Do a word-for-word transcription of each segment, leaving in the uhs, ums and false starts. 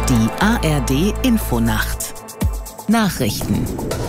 Die A R D-Infonacht. Nachrichten.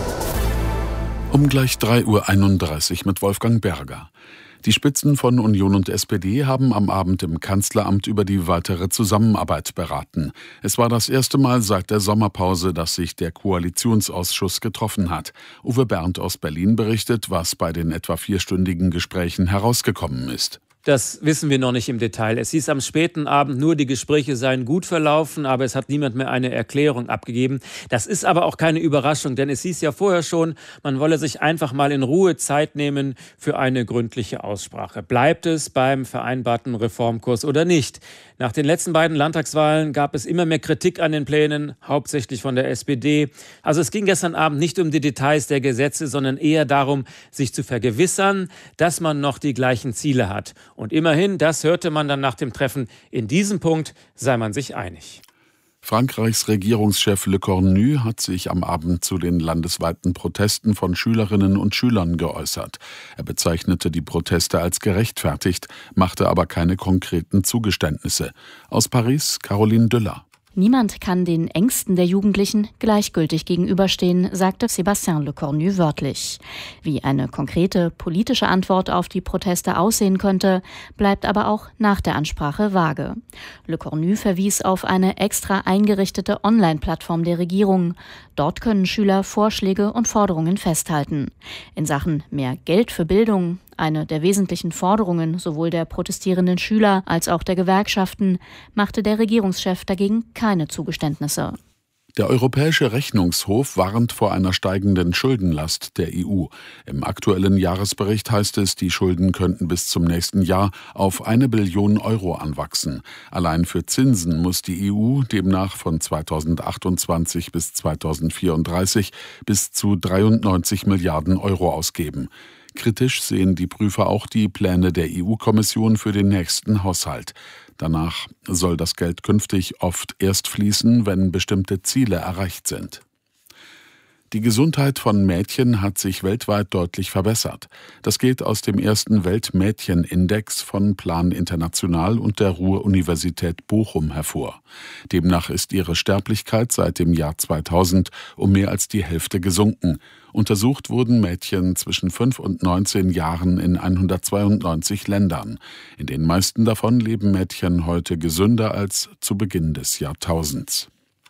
Um gleich drei Uhr einunddreißig mit Wolfgang Berger. Die Spitzen von Union und S P D haben am Abend im Kanzleramt über die weitere Zusammenarbeit beraten. Es war das erste Mal seit der Sommerpause, dass sich der Koalitionsausschuss getroffen hat. Uwe Berndt aus Berlin berichtet, was bei den etwa vierstündigen Gesprächen herausgekommen ist. Das wissen wir noch nicht im Detail. Es hieß am späten Abend nur, die Gespräche seien gut verlaufen, aber es hat niemand mehr eine Erklärung abgegeben. Das ist aber auch keine Überraschung, denn es hieß ja vorher schon, man wolle sich einfach mal in Ruhe Zeit nehmen für eine gründliche Aussprache. Bleibt es beim vereinbarten Reformkurs oder nicht? Nach den letzten beiden Landtagswahlen gab es immer mehr Kritik an den Plänen, hauptsächlich von der S P D. Also es ging gestern Abend nicht um die Details der Gesetze, sondern eher darum, sich zu vergewissern, dass man noch die gleichen Ziele hat. Und immerhin, das hörte man dann nach dem Treffen, in diesem Punkt sei man sich einig. Frankreichs Regierungschef Le Cornu hat sich am Abend zu den landesweiten Protesten von Schülerinnen und Schülern geäußert. Er bezeichnete die Proteste als gerechtfertigt, machte aber keine konkreten Zugeständnisse. Aus Paris, Caroline Düller. Niemand kann den Ängsten der Jugendlichen gleichgültig gegenüberstehen, sagte Sébastien Le Cornu wörtlich. Wie eine konkrete politische Antwort auf die Proteste aussehen könnte, bleibt aber auch nach der Ansprache vage. Le Cornu verwies auf eine extra eingerichtete Online-Plattform der Regierung. Dort können Schüler Vorschläge und Forderungen festhalten. In Sachen mehr Geld für Bildung, eine der wesentlichen Forderungen sowohl der protestierenden Schüler als auch der Gewerkschaften, machte der Regierungschef dagegen keine Zugeständnisse. Der Europäische Rechnungshof warnt vor einer steigenden Schuldenlast der E U. Im aktuellen Jahresbericht heißt es, die Schulden könnten bis zum nächsten Jahr auf eine Billion Euro anwachsen. Allein für Zinsen muss die E U demnach von zweitausendachtundzwanzig bis zweitausendvierunddreißig bis zu dreiundneunzig Milliarden Euro ausgeben. Kritisch sehen die Prüfer auch die Pläne der E U-Kommission für den nächsten Haushalt. Danach soll das Geld künftig oft erst fließen, wenn bestimmte Ziele erreicht sind. Die Gesundheit von Mädchen hat sich weltweit deutlich verbessert. Das geht aus dem ersten Weltmädchenindex von Plan International und der Ruhr-Universität Bochum hervor. Demnach ist ihre Sterblichkeit seit dem Jahr zweitausend um mehr als die Hälfte gesunken. Untersucht wurden Mädchen zwischen fünf und neunzehn Jahren in hundertzweiundneunzig Ländern. In den meisten davon leben Mädchen heute gesünder als zu Beginn des Jahrtausends.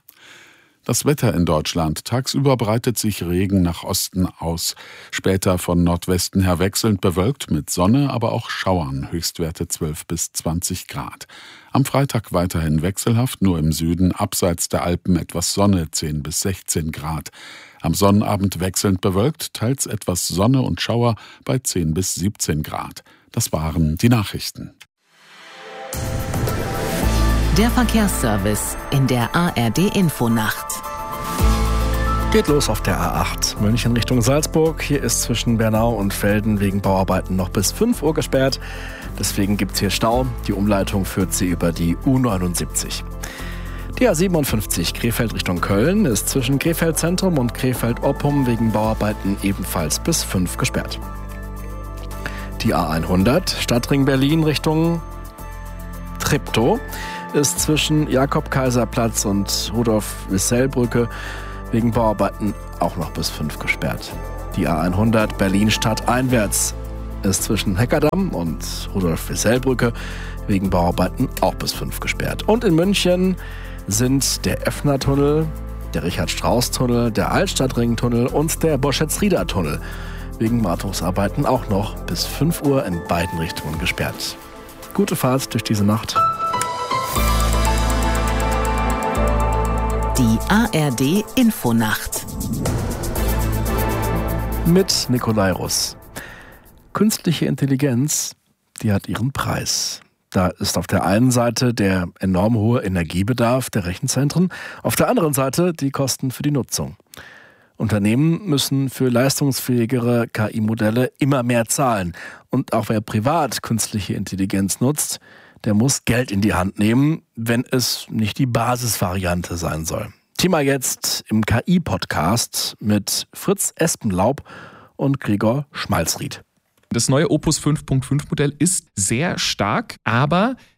Das Wetter in Deutschland. Tagsüber breitet sich Regen nach Osten aus. Später von Nordwesten her wechselnd bewölkt mit Sonne, aber auch Schauern. Höchstwerte zwölf bis zwanzig Grad. Am Freitag weiterhin wechselhaft, nur im Süden abseits der Alpen etwas Sonne, zehn bis sechzehn Grad. Am Sonnabend wechselnd bewölkt, teils etwas Sonne und Schauer bei zehn bis siebzehn Grad. Das waren die Nachrichten. Der Verkehrsservice in der A R D-Infonacht. Geht los auf der A acht. München Richtung Salzburg. Hier ist zwischen Bernau und Velden wegen Bauarbeiten noch bis fünf Uhr gesperrt. Deswegen gibt es hier Stau. Die Umleitung führt sie über die U neunundsiebzig. Die A siebenundfünfzig Krefeld Richtung Köln ist zwischen Krefeld Zentrum und Krefeld Oppum wegen Bauarbeiten ebenfalls bis fünf gesperrt. Die A hundert Stadtring Berlin Richtung Treptow ist zwischen Jakob-Kaiser-Platz und Rudolf-Wissell-Brücke wegen Bauarbeiten auch noch bis fünf gesperrt. Die A hundert Berlin-Stadt einwärts ist zwischen Heckerdamm und Rudolf-Wissell-Brücke wegen Bauarbeiten auch bis fünf gesperrt. Und in München sind der Effner-Tunnel, der Richard-Strauss-Tunnel, der Altstadtring-Tunnel und der Boschetz-Rieder-Tunnel wegen Wartungsarbeiten auch noch bis fünf Uhr in beiden Richtungen gesperrt. Gute Fahrt durch diese Nacht. Die A R D-Infonacht. Mit Nikolai Russ. Künstliche Intelligenz, die hat ihren Preis. Da ist auf der einen Seite der enorm hohe Energiebedarf der Rechenzentren, auf der anderen Seite die Kosten für die Nutzung. Unternehmen müssen für leistungsfähigere K I-Modelle immer mehr zahlen. Und auch wer privat künstliche Intelligenz nutzt, der muss Geld in die Hand nehmen, wenn es nicht die Basisvariante sein soll. Thema jetzt im K I-Podcast mit Fritz Espenlaub und Gregor Schmalzried. Das neue Opus fünf Punkt fünf Modell ist sehr stark, aber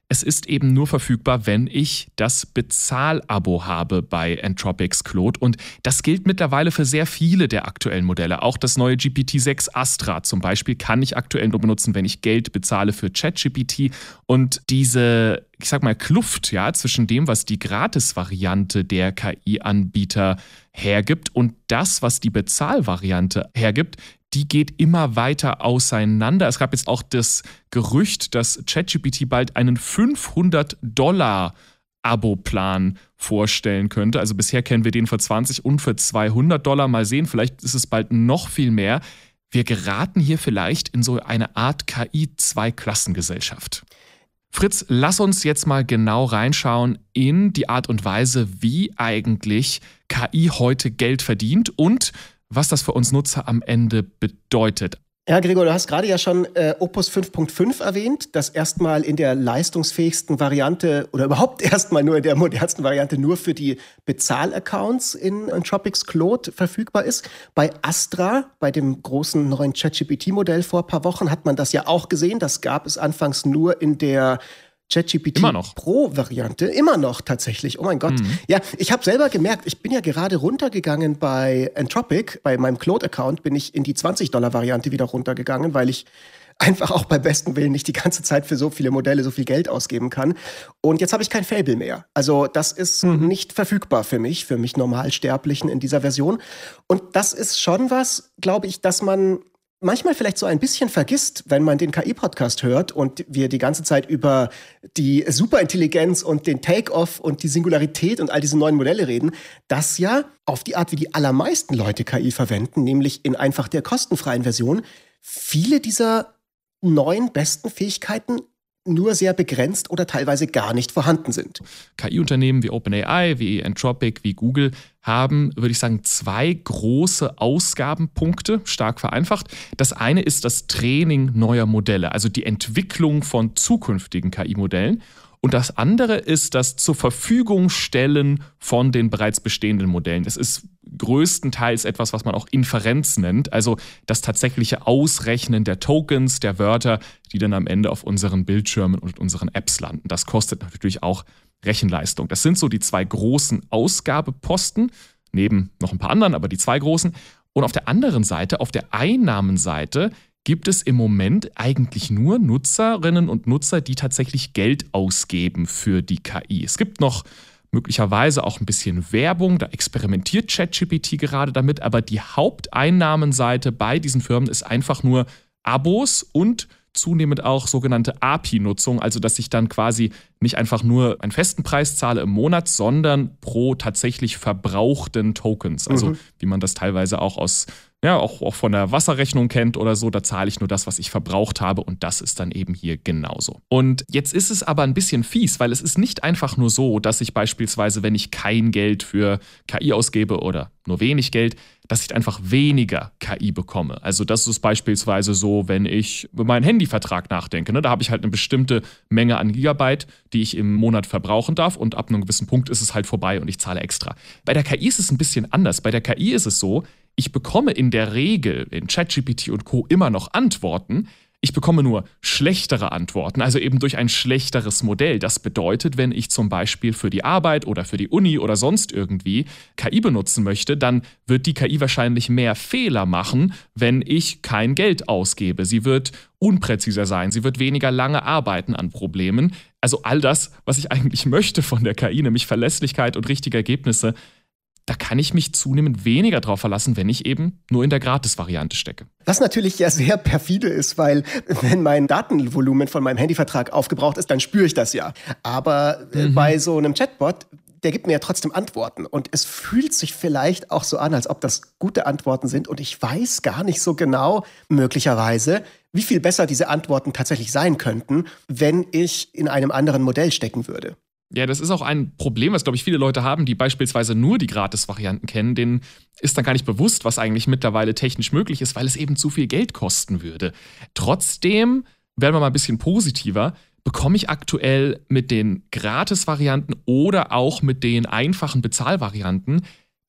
Es ist eben nur verfügbar, wenn ich das Bezahlabo habe bei Anthropics Claude. Und das gilt mittlerweile für sehr viele der aktuellen Modelle. Auch das neue G P T sechs Astra zum Beispiel kann ich aktuell nur benutzen, wenn ich Geld bezahle für ChatGPT. Und diese, ich sag mal, Kluft ja, zwischen dem, was die Gratis-Variante der K I-Anbieter hergibt und das, was die Bezahlvariante hergibt, die geht immer weiter auseinander. Es gab jetzt auch das Gerücht, dass ChatGPT bald einen fünfhundert Dollar Abo-Plan vorstellen könnte. Also bisher kennen wir den für zwanzig und für zweihundert Dollar. Mal sehen, vielleicht ist es bald noch viel mehr. Wir geraten hier vielleicht in so eine Art K I-Zweiklassengesellschaft. Fritz, lass uns jetzt mal genau reinschauen in die Art und Weise, wie eigentlich K I heute Geld verdient und was das für uns Nutzer am Ende bedeutet. Ja, Gregor, du hast gerade ja schon äh, Opus fünf Punkt fünf erwähnt, das erstmal in der leistungsfähigsten Variante oder überhaupt erstmal nur in der modernsten Variante nur für die Bezahlaccounts in Anthropics Claude verfügbar ist. Bei Astra, bei dem großen neuen ChatGPT-Modell vor ein paar Wochen, hat man das ja auch gesehen. Das gab es anfangs nur in der ChatGPT Pro-Variante, immer noch tatsächlich, oh mein Gott. Mhm. Ja, ich habe selber gemerkt, ich bin ja gerade runtergegangen bei Anthropic, bei meinem Claude-Account bin ich in die zwanzig Dollar Variante wieder runtergegangen, weil ich einfach auch beim besten Willen nicht die ganze Zeit für so viele Modelle so viel Geld ausgeben kann. Und jetzt habe ich kein Fable mehr. Also das ist mhm. nicht verfügbar für mich, für mich Normalsterblichen in dieser Version. Und das ist schon was, glaube ich, dass man manchmal vielleicht so ein bisschen vergisst, wenn man den K I-Podcast hört und wir die ganze Zeit über die Superintelligenz und den Take-Off und die Singularität und all diese neuen Modelle reden, dass ja auf die Art, wie die allermeisten Leute K I verwenden, nämlich in einfach der kostenfreien Version, viele dieser neuen besten Fähigkeiten nur sehr begrenzt oder teilweise gar nicht vorhanden sind. K I-Unternehmen wie OpenAI, wie Anthropic, wie Google haben, würde ich sagen, zwei große Ausgabenpunkte, stark vereinfacht. Das eine ist das Training neuer Modelle, also die Entwicklung von zukünftigen K I-Modellen. Und das andere ist das zur Verfügung stellen von den bereits bestehenden Modellen. Das ist größtenteils etwas, was man auch Inferenz nennt, also das tatsächliche Ausrechnen der Tokens, der Wörter, die dann am Ende auf unseren Bildschirmen und unseren Apps landen. Das kostet natürlich auch Rechenleistung. Das sind so die zwei großen Ausgabeposten, neben noch ein paar anderen, aber die zwei großen. Und auf der anderen Seite, auf der Einnahmenseite, gibt es im Moment eigentlich nur Nutzerinnen und Nutzer, die tatsächlich Geld ausgeben für die K I. Es gibt noch möglicherweise auch ein bisschen Werbung, da experimentiert ChatGPT gerade damit, aber die Haupteinnahmenseite bei diesen Firmen ist einfach nur Abos und zunehmend auch sogenannte A P I-Nutzung, also dass ich dann quasi nicht einfach nur einen festen Preis zahle im Monat, sondern pro tatsächlich verbrauchten Tokens. Also mhm. wie man das teilweise auch aus ja, auch, auch von der Wasserrechnung kennt oder so, da zahle ich nur das, was ich verbraucht habe und das ist dann eben hier genauso. Und jetzt ist es aber ein bisschen fies, weil es ist nicht einfach nur so, dass ich beispielsweise, wenn ich kein Geld für K I ausgebe oder nur wenig Geld, dass ich einfach weniger K I bekomme. Also das ist beispielsweise so, wenn ich über meinen Handyvertrag nachdenke. Ne? Da habe ich halt eine bestimmte Menge an Gigabyte, die ich im Monat verbrauchen darf und ab einem gewissen Punkt ist es halt vorbei und ich zahle extra. Bei der K I ist es ein bisschen anders. Bei der K I ist es so, ich bekomme in der Regel in ChatGPT und Co. immer noch Antworten. Ich bekomme nur schlechtere Antworten, also eben durch ein schlechteres Modell. Das bedeutet, wenn ich zum Beispiel für die Arbeit oder für die Uni oder sonst irgendwie K I benutzen möchte, dann wird die K I wahrscheinlich mehr Fehler machen, wenn ich kein Geld ausgebe. Sie wird unpräziser sein, sie wird weniger lange arbeiten an Problemen. Also all das, was ich eigentlich möchte von der K I, nämlich Verlässlichkeit und richtige Ergebnisse, da kann ich mich zunehmend weniger drauf verlassen, wenn ich eben nur in der Gratis-Variante stecke. Was natürlich ja sehr perfide ist, weil wenn mein Datenvolumen von meinem Handyvertrag aufgebraucht ist, dann spüre ich das ja. Aber mhm. bei so einem Chatbot, der gibt mir ja trotzdem Antworten. Und es fühlt sich vielleicht auch so an, als ob das gute Antworten sind. Und ich weiß gar nicht so genau, möglicherweise, wie viel besser diese Antworten tatsächlich sein könnten, wenn ich in einem anderen Modell stecken würde. Ja, das ist auch ein Problem, was, glaube ich, viele Leute haben, die beispielsweise nur die Gratis-Varianten kennen. Denen ist dann gar nicht bewusst, was eigentlich mittlerweile technisch möglich ist, weil es eben zu viel Geld kosten würde. Trotzdem, werden wir mal ein bisschen positiver, bekomme ich aktuell mit den Gratis-Varianten oder auch mit den einfachen Bezahlvarianten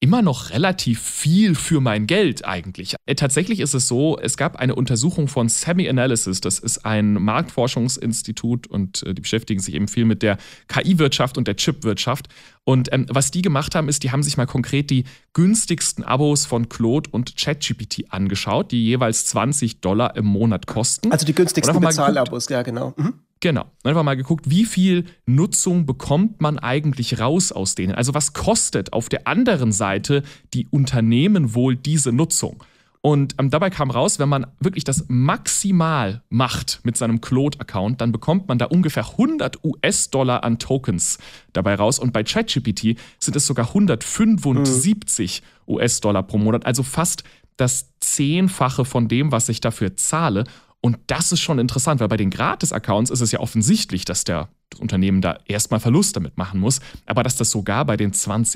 immer noch relativ viel für mein Geld eigentlich. Tatsächlich ist es so, es gab eine Untersuchung von SemiAnalysis, das ist ein Marktforschungsinstitut und die beschäftigen sich eben viel mit der K I-Wirtschaft und der Chipwirtschaft. Und ähm, was die gemacht haben, ist, die haben sich mal konkret die günstigsten Abos von Claude und ChatGPT angeschaut, die jeweils zwanzig Dollar im Monat kosten. Also die günstigsten Bezahlabos, ja genau. Mhm. Genau. Einfach mal geguckt, wie viel Nutzung bekommt man eigentlich raus aus denen? Also was kostet auf der anderen Seite die Unternehmen wohl diese Nutzung? Und ähm, dabei kam raus, wenn man wirklich das maximal macht mit seinem Claude-Account, dann bekommt man da ungefähr hundert US-Dollar an Tokens dabei raus. Und bei ChatGPT sind es sogar hundertfünfundsiebzig mhm. US-Dollar pro Monat, also fast das Zehnfache von dem, was ich dafür zahle. Und das ist schon interessant, weil bei den Gratis-Accounts ist es ja offensichtlich, dass der, das Unternehmen da erstmal Verlust damit machen muss. Aber dass das sogar bei den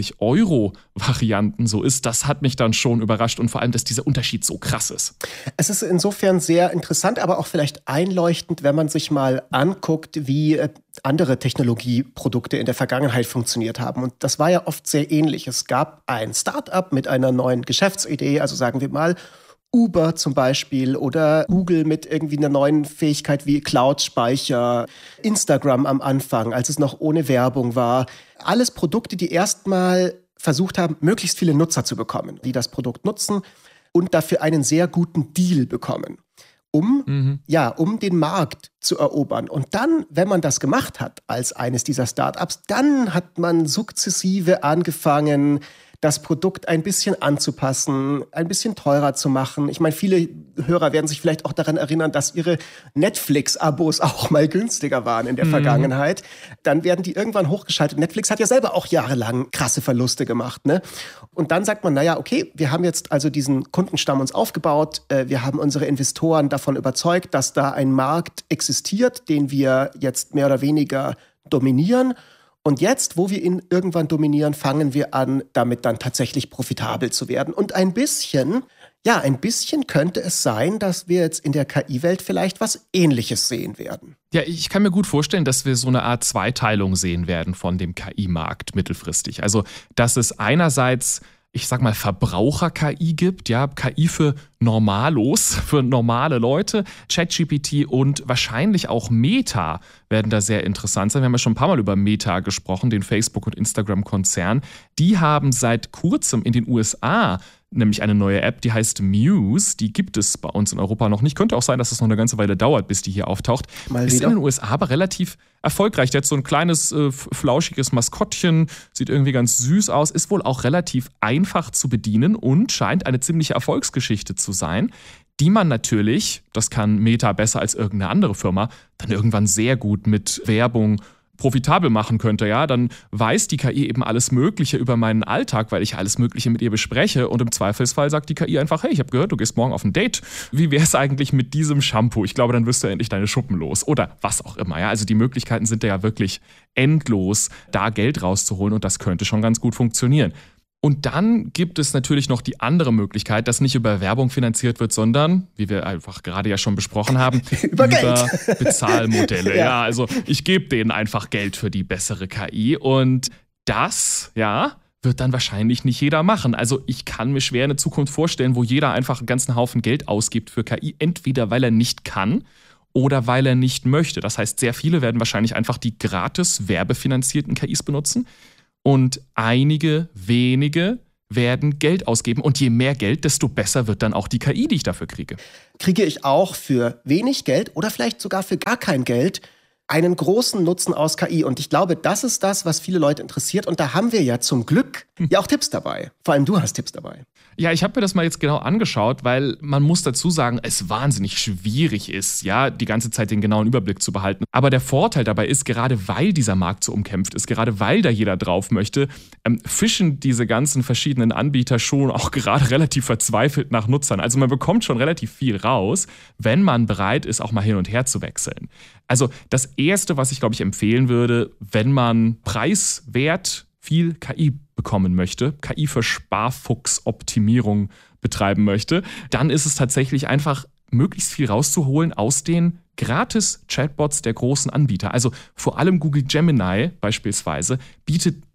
zwanzig-Euro-Varianten so ist, das hat mich dann schon überrascht. Und vor allem, dass dieser Unterschied so krass ist. Es ist insofern sehr interessant, aber auch vielleicht einleuchtend, wenn man sich mal anguckt, wie andere Technologieprodukte in der Vergangenheit funktioniert haben. Und das war ja oft sehr ähnlich. Es gab ein Start-up mit einer neuen Geschäftsidee, also sagen wir mal, Uber zum Beispiel oder Google mit irgendwie einer neuen Fähigkeit wie Cloud-Speicher, Instagram am Anfang, als es noch ohne Werbung war. Alles Produkte, die erstmal versucht haben, möglichst viele Nutzer zu bekommen, die das Produkt nutzen und dafür einen sehr guten Deal bekommen, um, mhm. ja, um den Markt zu erobern. Und dann, wenn man das gemacht hat als eines dieser Startups, dann hat man sukzessive angefangen, das Produkt ein bisschen anzupassen, ein bisschen teurer zu machen. Ich meine, viele Hörer werden sich vielleicht auch daran erinnern, dass ihre Netflix-Abos auch mal günstiger waren in der mhm. Vergangenheit. Dann werden die irgendwann hochgeschaltet. Netflix hat ja selber auch jahrelang krasse Verluste gemacht, ne? Und dann sagt man, naja, okay, wir haben jetzt also diesen Kundenstamm uns aufgebaut. Wir haben unsere Investoren davon überzeugt, dass da ein Markt existiert, den wir jetzt mehr oder weniger dominieren. Und jetzt, wo wir ihn irgendwann dominieren, fangen wir an, damit dann tatsächlich profitabel zu werden. Und ein bisschen, ja, ein bisschen könnte es sein, dass wir jetzt in der K I-Welt vielleicht was Ähnliches sehen werden. Ja, ich kann mir gut vorstellen, dass wir so eine Art Zweiteilung sehen werden von dem K I-Markt mittelfristig. Also, dass es einerseits, ich sag mal, Verbraucher-K I gibt, ja, K I für Normalos, für normale Leute, ChatGPT und wahrscheinlich auch Meta werden da sehr interessant sein. Wir haben ja schon ein paar Mal über Meta gesprochen, den Facebook- und Instagram-Konzern. Die haben seit kurzem in den U S A nämlich eine neue App, die heißt Muse. Die gibt es bei uns in Europa noch nicht. Könnte auch sein, dass es noch eine ganze Weile dauert, bis die hier auftaucht. Mal ist in den U S A aber relativ erfolgreich. Der hat so ein kleines, äh, flauschiges Maskottchen, sieht irgendwie ganz süß aus, ist wohl auch relativ einfach zu bedienen und scheint eine ziemliche Erfolgsgeschichte zu sein, die man natürlich, das kann Meta besser als irgendeine andere Firma, dann irgendwann sehr gut mit Werbung profitabel machen könnte, ja, dann weiß die K I eben alles Mögliche über meinen Alltag, weil ich alles Mögliche mit ihr bespreche und im Zweifelsfall sagt die K I einfach, hey, ich habe gehört, du gehst morgen auf ein Date, wie wäre es eigentlich mit diesem Shampoo? Ich glaube, dann wirst du endlich deine Schuppen los oder was auch immer, ja, also die Möglichkeiten sind ja wirklich endlos, da Geld rauszuholen und das könnte schon ganz gut funktionieren. Und dann gibt es natürlich noch die andere Möglichkeit, dass nicht über Werbung finanziert wird, sondern, wie wir einfach gerade ja schon besprochen haben, über, über Bezahlmodelle. ja. ja, also ich gebe denen einfach Geld für die bessere K I und das, ja, wird dann wahrscheinlich nicht jeder machen. Also ich kann mir schwer eine Zukunft vorstellen, wo jeder einfach einen ganzen Haufen Geld ausgibt für K I, entweder weil er nicht kann oder weil er nicht möchte. Das heißt, sehr viele werden wahrscheinlich einfach die gratis werbefinanzierten K Is benutzen. Und einige wenige werden Geld ausgeben. Und je mehr Geld, desto besser wird dann auch die K I, die ich dafür kriege. Kriege ich auch für wenig Geld oder vielleicht sogar für gar kein Geld einen großen Nutzen aus K I. Und ich glaube, das ist das, was viele Leute interessiert. Und da haben wir ja zum Glück ja auch Tipps dabei. Vor allem du hast Tipps dabei. Ja, ich habe mir das mal jetzt genau angeschaut, weil man muss dazu sagen, es wahnsinnig schwierig ist, ja, die ganze Zeit den genauen Überblick zu behalten. Aber der Vorteil dabei ist, gerade weil dieser Markt so umkämpft ist, gerade weil da jeder drauf möchte, ähm, fischen diese ganzen verschiedenen Anbieter schon auch gerade relativ verzweifelt nach Nutzern. Also man bekommt schon relativ viel raus, wenn man bereit ist, auch mal hin und her zu wechseln. Also das Erste, was ich, glaube ich, empfehlen würde, wenn man preiswert viel K I bekommen möchte, K I für Sparfuchsoptimierung betreiben möchte, dann ist es tatsächlich einfach, möglichst viel rauszuholen aus den Gratis-Chatbots der großen Anbieter. Also vor allem Google Gemini beispielsweise bietet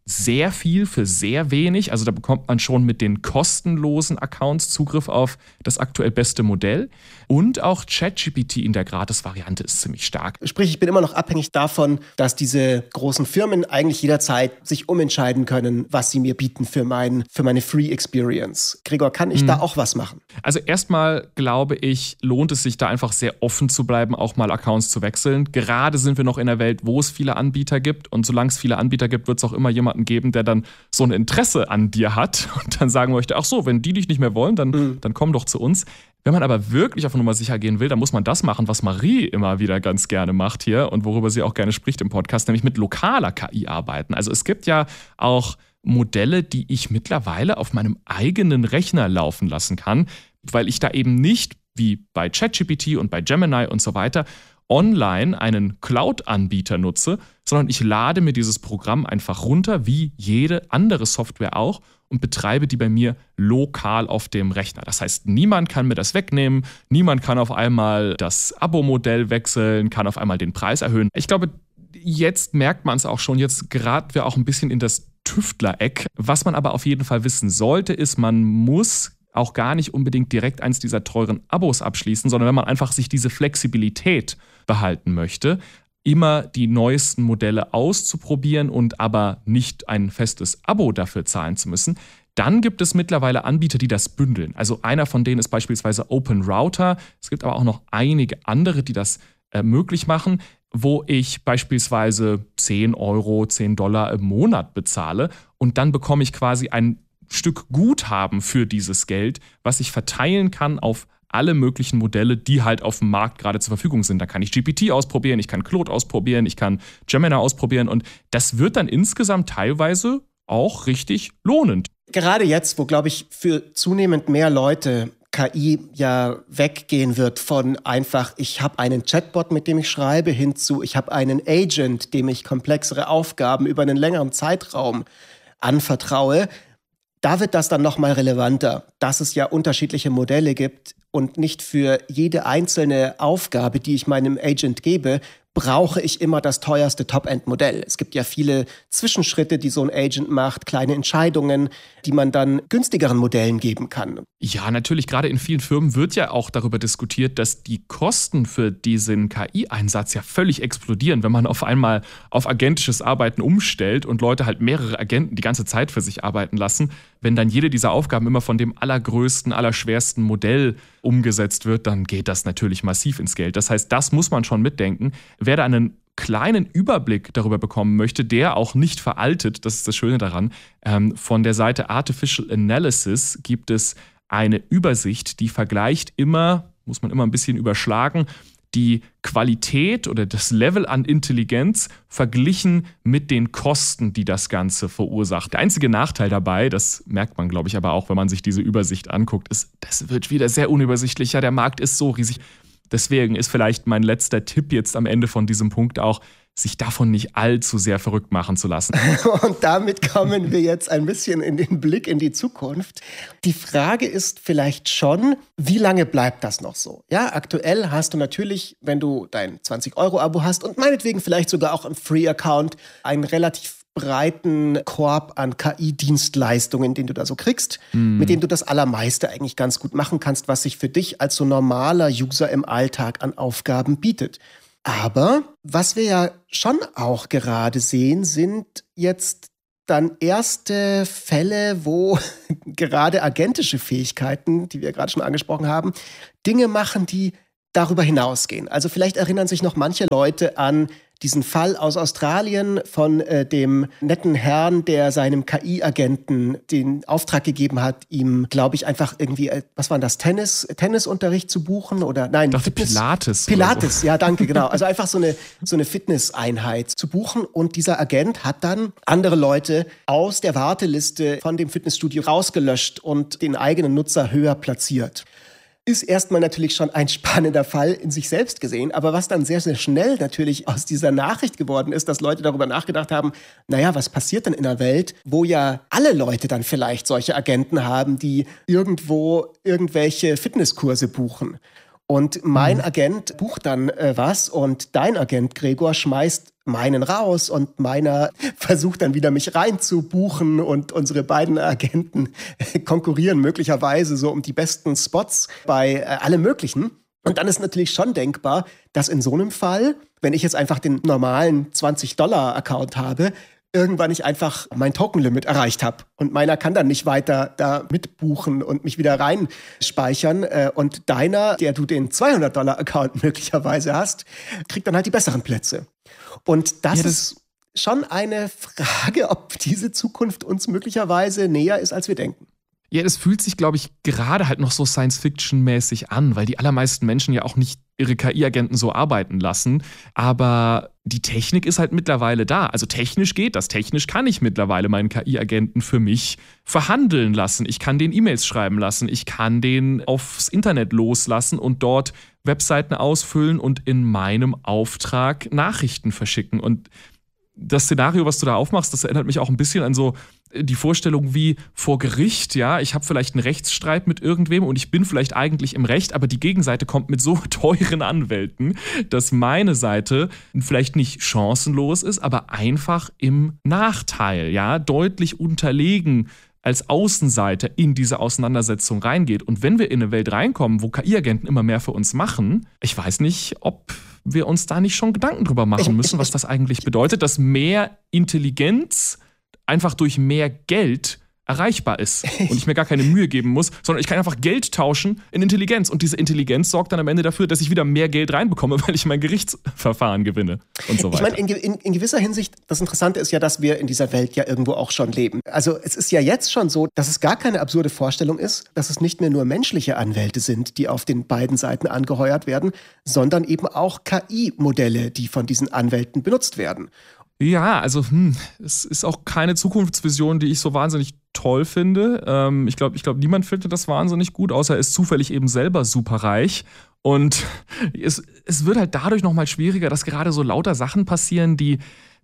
sehr viel für sehr wenig. Also da bekommt man schon mit den kostenlosen Accounts Zugriff auf das aktuell beste Modell. Und auch ChatGPT in der Gratis-Variante ist ziemlich stark. Sprich, ich bin immer noch abhängig davon, dass diese großen Firmen eigentlich jederzeit sich umentscheiden können, was sie mir bieten für, mein, für meine Free Experience. Gregor, kann ich hm. da auch was machen? Also erstmal glaube ich, lohnt es sich da einfach sehr offen zu bleiben, auch mal Accounts zu wechseln. Gerade sind wir noch in einer Welt, wo es viele Anbieter gibt. Und solange es viele Anbieter gibt, wird es auch immer jemanden geben, der dann so ein Interesse an dir hat und dann sagen möchte, ach so, wenn die dich nicht mehr wollen, dann, mhm. dann komm doch zu uns. Wenn man aber wirklich auf Nummer sicher gehen will, dann muss man das machen, was Marie immer wieder ganz gerne macht hier und worüber sie auch gerne spricht im Podcast, nämlich mit lokaler K I arbeiten. Also es gibt ja auch Modelle, die ich mittlerweile auf meinem eigenen Rechner laufen lassen kann, weil ich da eben nicht, wie bei ChatGPT und bei Gemini und so weiter, online einen Cloud-Anbieter nutze, sondern ich lade mir dieses Programm einfach runter, wie jede andere Software auch, und betreibe die bei mir lokal auf dem Rechner. Das heißt, niemand kann mir das wegnehmen, niemand kann auf einmal das Abo-Modell wechseln, kann auf einmal den Preis erhöhen. Ich glaube, jetzt merkt man es auch schon, jetzt geraten wir auch ein bisschen in das Tüftler-Eck. Was man aber auf jeden Fall wissen sollte, ist, man muss auch gar nicht unbedingt direkt eins dieser teuren Abos abschließen, sondern wenn man einfach sich diese Flexibilität behalten möchte, immer die neuesten Modelle auszuprobieren und aber nicht ein festes Abo dafür zahlen zu müssen, dann gibt es mittlerweile Anbieter, die das bündeln. Also einer von denen ist beispielsweise OpenRouter. Es gibt aber auch noch einige andere, die das äh, möglich machen, wo ich beispielsweise zehn Euro, zehn Dollar im Monat bezahle und dann bekomme ich quasi ein Stück Guthaben für dieses Geld, was ich verteilen kann auf alle möglichen Modelle, die halt auf dem Markt gerade zur Verfügung sind. Da kann ich G P T ausprobieren, ich kann Claude ausprobieren, ich kann Gemini ausprobieren und das wird dann insgesamt teilweise auch richtig lohnend. Gerade jetzt, wo, glaube ich, für zunehmend mehr Leute K I ja weggehen wird von einfach, ich habe einen Chatbot, mit dem ich schreibe, hin zu, ich habe einen Agent, dem ich komplexere Aufgaben über einen längeren Zeitraum anvertraue, da wird das dann nochmal relevanter, dass es ja unterschiedliche Modelle gibt und nicht für jede einzelne Aufgabe, die ich meinem Agent gebe, brauche ich immer das teuerste Top-End-Modell. Es gibt ja viele Zwischenschritte, die so ein Agent macht, kleine Entscheidungen, die man dann günstigeren Modellen geben kann. Ja, natürlich, gerade in vielen Firmen wird ja auch darüber diskutiert, dass die Kosten für diesen K I-Einsatz ja völlig explodieren, wenn man auf einmal auf agentisches Arbeiten umstellt und Leute halt mehrere Agenten die ganze Zeit für sich arbeiten lassen. Wenn dann jede dieser Aufgaben immer von dem allergrößten, allerschwersten Modell umgesetzt wird, dann geht das natürlich massiv ins Geld. Das heißt, das muss man schon mitdenken. Wer da einen kleinen Überblick darüber bekommen möchte, der auch nicht veraltet, das ist das Schöne daran, ähm, von der Seite Artificial Analysis gibt es eine Übersicht, die vergleicht immer, muss man immer ein bisschen überschlagen, die Qualität oder das Level an Intelligenz verglichen mit den Kosten, die das Ganze verursacht. Der einzige Nachteil dabei, das merkt man, glaube ich, aber auch, wenn man sich diese Übersicht anguckt, ist, das wird wieder sehr unübersichtlicher. Der Markt ist so riesig. Deswegen ist vielleicht mein letzter Tipp jetzt am Ende von diesem Punkt auch, sich davon nicht allzu sehr verrückt machen zu lassen. Und damit kommen wir jetzt ein bisschen in den Blick in die Zukunft. Die Frage ist vielleicht schon, wie lange bleibt das noch so? Ja, aktuell hast du natürlich, wenn du dein zwanzig Euro Abo hast und meinetwegen vielleicht sogar auch im Free-Account, einen relativ breiten Korb an K I-Dienstleistungen, den du da so kriegst, mm. mit denen du das Allermeiste eigentlich ganz gut machen kannst, was sich für dich als so normaler User im Alltag an Aufgaben bietet. Aber was wir ja schon auch gerade sehen, sind jetzt dann erste Fälle, wo gerade agentische Fähigkeiten, die wir gerade schon angesprochen haben, Dinge machen, die darüber hinausgehen. Also vielleicht erinnern sich noch manche Leute an diesen Fall aus Australien von äh, dem netten Herrn, der seinem K I-Agenten den Auftrag gegeben hat, ihm, glaube ich, einfach irgendwie, äh, was war das, Tennis, Tennisunterricht zu buchen oder nein? Ich dachte Fitness, Pilates. Pilates, so. Ja, danke, genau. Also einfach so eine, so eine Fitnesseinheit zu buchen und dieser Agent hat dann andere Leute aus der Warteliste von dem Fitnessstudio rausgelöscht und den eigenen Nutzer höher platziert. Ist erstmal natürlich schon ein spannender Fall in sich selbst gesehen, aber was dann sehr, sehr schnell natürlich aus dieser Nachricht geworden ist, dass Leute darüber nachgedacht haben, naja, was passiert denn in einer Welt, wo ja alle Leute dann vielleicht solche Agenten haben, die irgendwo irgendwelche Fitnesskurse buchen. Und mein mhm. Agent bucht dann äh, was und dein Agent, Gregor, schmeißt meinen raus und meiner versucht dann wieder mich reinzubuchen und unsere beiden Agenten konkurrieren möglicherweise so um die besten Spots bei äh, allem Möglichen. Und dann ist natürlich schon denkbar, dass in so einem Fall, wenn ich jetzt einfach den normalen zwanzig-Dollar-Account habe, irgendwann ich einfach mein Token-Limit erreicht habe. Und meiner kann dann nicht weiter da mitbuchen und mich wieder reinspeichern. Und deiner, der du den zweihundert-Dollar-Account möglicherweise hast, kriegt dann halt die besseren Plätze. Und das, ja, das ist schon eine Frage, ob diese Zukunft uns möglicherweise näher ist, als wir denken. Ja, das fühlt sich, glaube ich, gerade halt noch so Science-Fiction-mäßig an, weil die allermeisten Menschen ja auch nicht ihre K I-Agenten so arbeiten lassen. Aber die Technik ist halt mittlerweile da. Also technisch geht das. Technisch kann ich mittlerweile meinen K I-Agenten für mich verhandeln lassen. Ich kann den E-Mails schreiben lassen. Ich kann den aufs Internet loslassen und dort Webseiten ausfüllen und in meinem Auftrag Nachrichten verschicken. Und das Szenario, was du da aufmachst, das erinnert mich auch ein bisschen an so die Vorstellung wie vor Gericht, ja, ich habe vielleicht einen Rechtsstreit mit irgendwem und ich bin vielleicht eigentlich im Recht, aber die Gegenseite kommt mit so teuren Anwälten, dass meine Seite vielleicht nicht chancenlos ist, aber einfach im Nachteil, ja, deutlich unterlegen als Außenseiter in diese Auseinandersetzung reingeht. Und wenn wir in eine Welt reinkommen, wo K I-Agenten immer mehr für uns machen, ich weiß nicht, ob wir uns da nicht schon Gedanken drüber machen müssen, was das eigentlich bedeutet, dass mehr Intelligenz einfach durch mehr Geld erreichbar ist und ich mir gar keine Mühe geben muss, sondern ich kann einfach Geld tauschen in Intelligenz und diese Intelligenz sorgt dann am Ende dafür, dass ich wieder mehr Geld reinbekomme, weil ich mein Gerichtsverfahren gewinne und so weiter. Ich meine, in, in, in gewisser Hinsicht, das Interessante ist ja, dass wir in dieser Welt ja irgendwo auch schon leben. Also es ist ja jetzt schon so, dass es gar keine absurde Vorstellung ist, dass es nicht mehr nur menschliche Anwälte sind, die auf den beiden Seiten angeheuert werden, sondern eben auch K I-Modelle, die von diesen Anwälten benutzt werden. Ja, also hm, es ist auch keine Zukunftsvision, die ich so wahnsinnig toll finde. Ähm, ich glaube, ich glaub, niemand findet das wahnsinnig gut, außer er ist zufällig eben selber superreich. Und es, es wird halt dadurch nochmal schwieriger, dass gerade so lauter Sachen passieren, die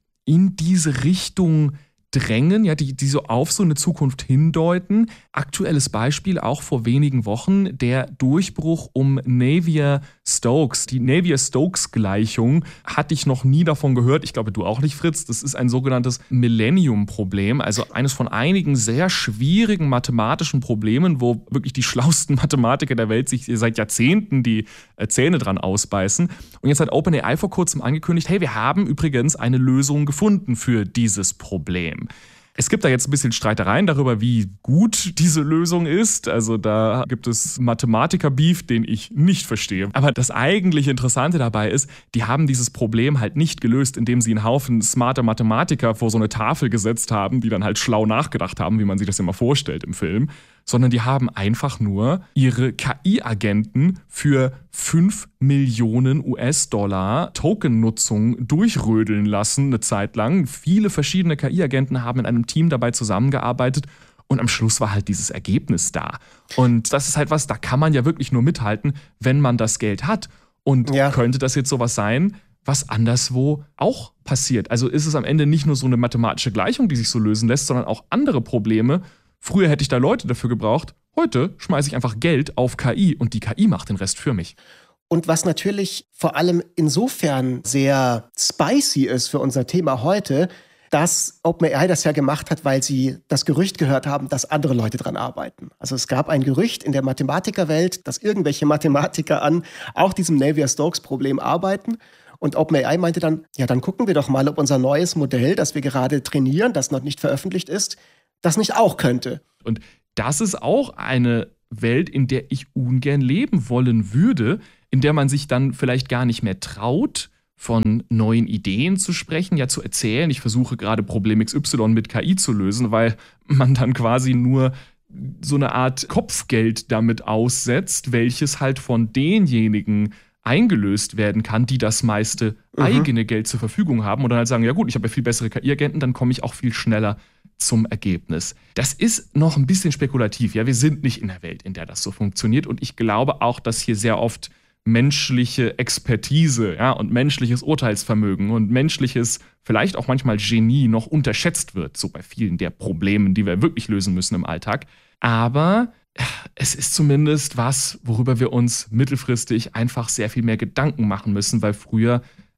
in diese Richtung drängen, ja, die, die so auf so eine Zukunft hindeuten. Aktuelles Beispiel auch vor wenigen Wochen, der Durchbruch um Navier-Stokes. Die Navier-Stokes-Gleichung hatte ich noch nie davon gehört. Ich glaube, du auch nicht, Fritz. Das ist ein sogenanntes Millennium-Problem, also eines von einigen sehr schwierigen mathematischen Problemen, wo wirklich die schlauesten Mathematiker der Welt sich seit Jahrzehnten die Zähne dran ausbeißen. Und jetzt hat OpenAI vor kurzem angekündigt, hey, wir haben übrigens eine Lösung gefunden für dieses Problem. Es gibt da jetzt ein bisschen Streitereien darüber, wie gut diese Lösung ist. Also da gibt es Mathematiker-Beef, den ich nicht verstehe. Aber das eigentlich Interessante dabei ist, die haben dieses Problem halt nicht gelöst, indem sie einen Haufen smarter Mathematiker vor so eine Tafel gesetzt haben, die dann halt schlau nachgedacht haben, wie man sich das immer vorstellt im Film, sondern die haben einfach nur ihre K I-Agenten für fünf Millionen US-Dollar Token-Nutzung durchrödeln lassen eine Zeit lang. Viele verschiedene K I-Agenten haben in einem Team dabei zusammengearbeitet und am Schluss war halt dieses Ergebnis da. Und das ist halt was, da kann man ja wirklich nur mithalten, wenn man das Geld hat. Und ja. Könnte das jetzt sowas sein, was anderswo auch passiert? Also ist es am Ende nicht nur so eine mathematische Gleichung, die sich so lösen lässt, sondern auch andere Probleme. Früher hätte ich da Leute dafür gebraucht. Heute schmeiße ich einfach Geld auf K I und die K I macht den Rest für mich. Und was natürlich vor allem insofern sehr spicy ist für unser Thema heute, dass OpenAI das ja gemacht hat, weil sie das Gerücht gehört haben, dass andere Leute dran arbeiten. Also es gab ein Gerücht in der Mathematikerwelt, dass irgendwelche Mathematiker an auch diesem Navier-Stokes-Problem arbeiten. Und OpenAI meinte dann, ja, dann gucken wir doch mal, ob unser neues Modell, das wir gerade trainieren, das noch nicht veröffentlicht ist, das nicht auch könnte. Und das ist auch eine Welt, in der ich ungern leben wollen würde, in der man sich dann vielleicht gar nicht mehr traut, von neuen Ideen zu sprechen, ja zu erzählen. Ich versuche gerade Problem X Y mit K I zu lösen, weil man dann quasi nur so eine Art Kopfgeld damit aussetzt, welches halt von denjenigen eingelöst werden kann, die das meiste mhm. eigene Geld zur Verfügung haben und dann halt sagen, ja gut, ich habe ja viel bessere K I-Agenten, dann komme ich auch viel schneller zum Ergebnis. Das ist noch ein bisschen spekulativ. Ja, wir sind nicht in der Welt, in der das so funktioniert und ich glaube auch, dass hier sehr oft menschliche Expertise, ja, und menschliches Urteilsvermögen und menschliches, vielleicht auch manchmal Genie noch unterschätzt wird, so bei vielen der Problemen, die wir wirklich lösen müssen im Alltag. Aber es ist zumindest was, worüber wir uns mittelfristig einfach sehr viel mehr Gedanken machen müssen, weil früher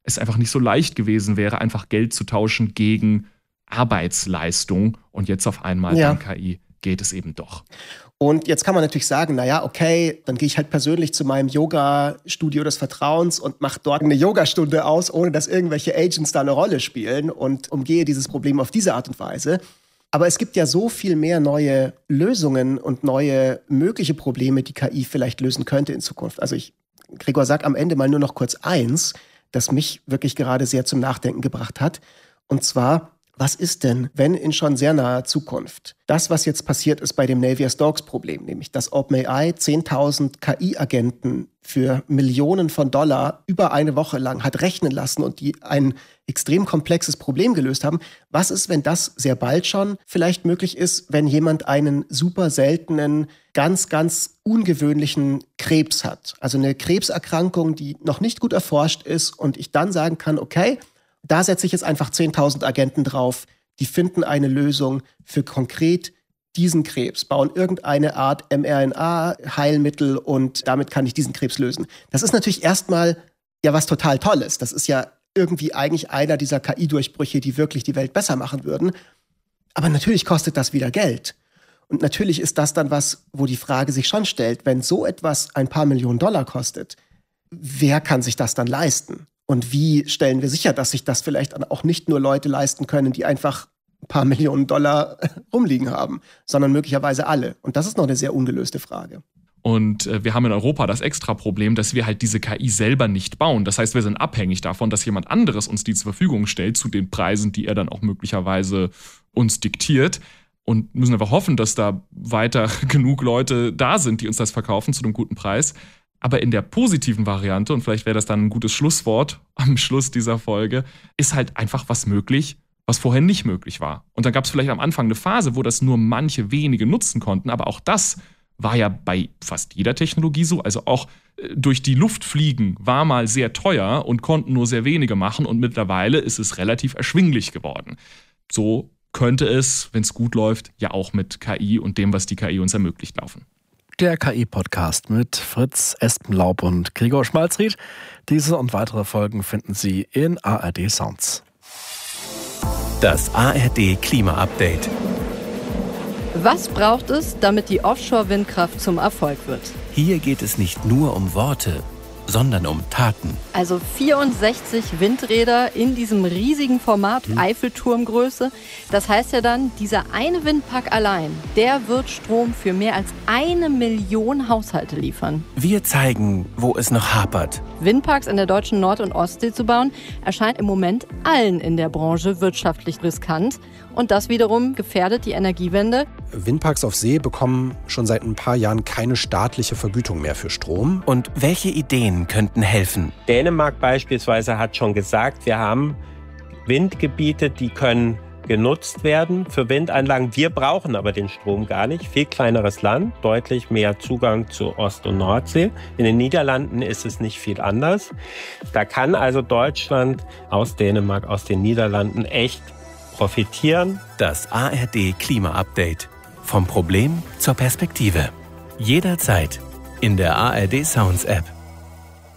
es einfach nicht so leicht gewesen wäre, einfach Geld zu tauschen gegen Arbeitsleistung. Und jetzt auf einmal ja. dank K I geht es eben doch. Und jetzt kann man natürlich sagen, naja, okay, dann gehe ich halt persönlich zu meinem Yoga-Studio des Vertrauens und mache dort eine Yogastunde aus, ohne dass irgendwelche Agents da eine Rolle spielen und umgehe dieses Problem auf diese Art und Weise. Aber es gibt ja so viel mehr neue Lösungen und neue mögliche Probleme, die K I vielleicht lösen könnte in Zukunft. Also ich, Gregor, sag am Ende mal nur noch kurz eins, das mich wirklich gerade sehr zum Nachdenken gebracht hat. Und zwar, was ist denn, wenn in schon sehr naher Zukunft das, was jetzt passiert ist bei dem Navier-Stokes-Problem, nämlich dass OpenAI zehntausend K I-Agenten für Millionen von Dollar über eine Woche lang hat rechnen lassen und die ein extrem komplexes Problem gelöst haben. Was ist, wenn das sehr bald schon vielleicht möglich ist, wenn jemand einen super seltenen, ganz, ganz ungewöhnlichen Krebs hat? Also eine Krebserkrankung, die noch nicht gut erforscht ist und ich dann sagen kann, okay, da setze ich jetzt einfach zehntausend Agenten drauf, die finden eine Lösung für konkret diesen Krebs, bauen irgendeine Art mRNA-Heilmittel und damit kann ich diesen Krebs lösen. Das ist natürlich erstmal ja was total Tolles. Das ist ja irgendwie eigentlich einer dieser K I-Durchbrüche, die wirklich die Welt besser machen würden. Aber natürlich kostet das wieder Geld. Und natürlich ist das dann was, wo die Frage sich schon stellt, wenn so etwas ein paar Millionen Dollar kostet, wer kann sich das dann leisten? Und wie stellen wir sicher, dass sich das vielleicht auch nicht nur Leute leisten können, die einfach ein paar Millionen Dollar rumliegen haben, sondern möglicherweise alle? Und das ist noch eine sehr ungelöste Frage. Und äh, wir haben in Europa das Extra-Problem, dass wir halt diese K I selber nicht bauen. Das heißt, wir sind abhängig davon, dass jemand anderes uns die zur Verfügung stellt, zu den Preisen, die er dann auch möglicherweise uns diktiert. Und müssen einfach hoffen, dass da weiter genug Leute da sind, die uns das verkaufen zu einem guten Preis. Aber in der positiven Variante, und vielleicht wäre das dann ein gutes Schlusswort am Schluss dieser Folge, ist halt einfach was möglich, was vorher nicht möglich war. Und dann gab es vielleicht am Anfang eine Phase, wo das nur manche wenige nutzen konnten, aber auch das war ja bei fast jeder Technologie so. Also auch durch die Luft fliegen war mal sehr teuer und konnten nur sehr wenige machen und mittlerweile ist es relativ erschwinglich geworden. So könnte es, wenn es gut läuft, ja auch mit K I und dem, was die K I uns ermöglicht, laufen. Der K I-Podcast mit Fritz Espenlaub und Gregor Schmalzried. Diese und weitere Folgen finden Sie in A R D Sounds. Das A R D Klima-Update. Was braucht es, damit die Offshore-Windkraft zum Erfolg wird? Hier geht es nicht nur um Worte, sondern um Taten. Also vierundsechzig Windräder in diesem riesigen Format, mhm. Eiffelturmgröße. Das heißt ja dann, dieser eine Windpark allein, der wird Strom für mehr als eine Million Haushalte liefern. Wir zeigen, wo es noch hapert. Windparks in der deutschen Nord- und Ostsee zu bauen, erscheint im Moment allen in der Branche wirtschaftlich riskant. Und das wiederum gefährdet die Energiewende. Windparks auf See bekommen schon seit ein paar Jahren keine staatliche Vergütung mehr für Strom. Und welche Ideen könnten helfen? Dänemark beispielsweise hat schon gesagt, wir haben Windgebiete, die können genutzt werden für Windanlagen. Wir brauchen aber den Strom gar nicht. Viel kleineres Land, deutlich mehr Zugang zu Ost- und Nordsee. In den Niederlanden ist es nicht viel anders. Da kann also Deutschland aus Dänemark, aus den Niederlanden echt profitieren. Das A R D Klima-Update. Vom Problem zur Perspektive. Jederzeit in der A R D Sounds App.